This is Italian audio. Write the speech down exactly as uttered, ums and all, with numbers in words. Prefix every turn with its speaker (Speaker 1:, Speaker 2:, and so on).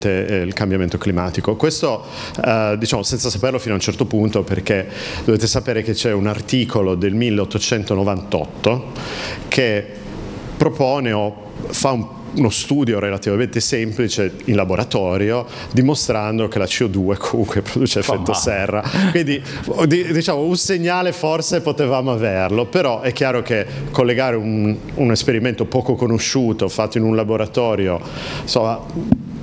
Speaker 1: il cambiamento climatico. Questo eh, diciamo senza saperlo fino a un certo punto, perché dovete sapere che c'è un articolo del milleottocentonovantotto che propone o fa un uno studio relativamente semplice in laboratorio dimostrando che la C O due comunque produce effetto serra, quindi diciamo un segnale forse potevamo averlo, però è chiaro che collegare un, un esperimento poco conosciuto fatto in un laboratorio, insomma,